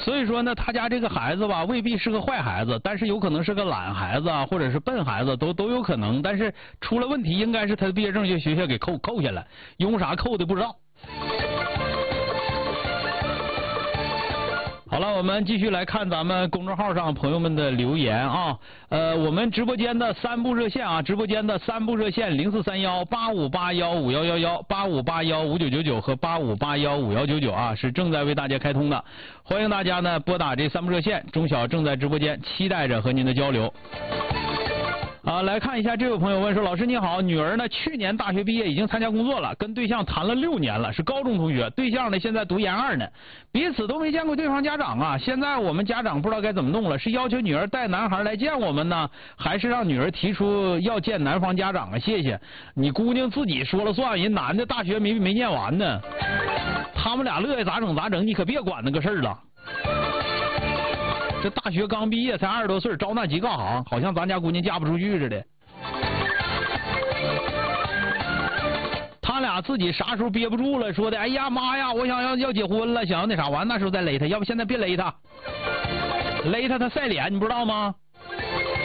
所以说呢，他家这个孩子吧，未必是个坏孩子，但是有可能是个懒孩子啊，或者是笨孩子，都有可能。但是出了问题，应该是他的毕业证就学校给扣下来，用啥扣的不知道。好了，我们继续来看咱们公众号上朋友们的留言啊。我们直播间的3部热线啊，直播间的3部热线043185815111、85815999和85815199啊，是正在为大家开通的。欢迎大家呢拨打这3部热线，钟晓正在直播间，期待着和您的交流。来看一下，这位朋友问说：“老师你好，女儿呢去年大学毕业，已经参加工作了，跟对象谈了6年了，是高中同学，对象呢现在读研2呢，彼此都没见过对方家长啊。现在我们家长不知道该怎么弄了，是要求女儿带男孩来见我们呢，还是让女儿提出要见男方家长啊？谢谢。你姑娘自己说了算，人男的大学没念完呢，他们俩乐意咋整咋整，你可别管那个事儿了。”这大学刚毕业才20多岁，着那急干啥？好像咱家姑娘嫁不出去似的。他俩自己啥时候憋不住了，说的哎呀妈呀，我想要结婚了，想要那啥完，那时候再勒他，要不现在别勒他，勒他晒脸，你不知道吗？